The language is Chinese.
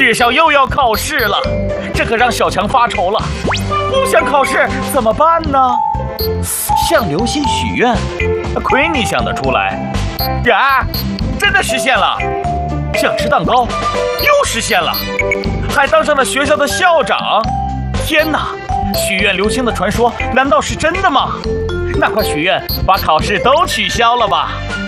学校又要考试了，这可让小强发愁了。不想考试怎么办呢？向流星许愿，亏你想得出来。呀，真的实现了！想吃蛋糕，又实现了，还当上了学校的校长。天哪！许愿流星的传说难道是真的吗？那快许愿，把考试都取消了吧！